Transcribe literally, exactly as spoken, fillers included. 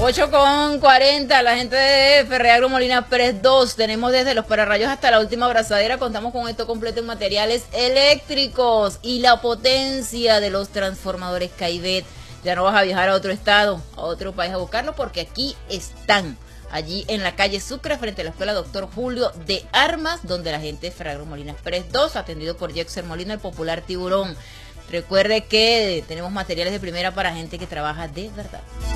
ocho con cuarenta, la gente de Ferreagro Molina Pérez dos, tenemos desde los pararrayos hasta la última abrazadera, contamos con esto completo en materiales eléctricos y la potencia de los transformadores Caivet. Ya no vas a viajar a otro estado, a otro país a buscarlo, porque aquí están, allí en la calle Sucre, frente a la escuela Doctor Julio de Armas, donde la gente de Ferreagro Molina Pérez dos, atendido por Jexer Molina, el popular Tiburón. Recuerde que tenemos materiales de primera para gente que trabaja de verdad.